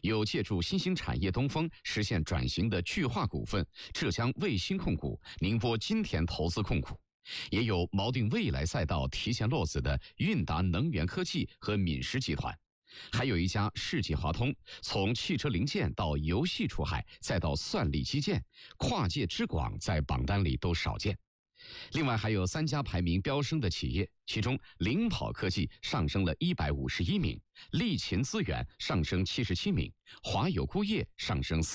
有借助新兴产业东风实现转型的巨化股份、浙江卫星控股、宁波金田投资控股，也有锚定未来赛道提前落子的韵达能源科技和敏实集团。还有一家世纪华通，从汽车零件到游戏出海，再到算力基建，跨界之广在榜单里都少见。另外还有3家排名飙升的企业，其中领跑科技上升了151名，力勤资源上升77名，华友钴业上升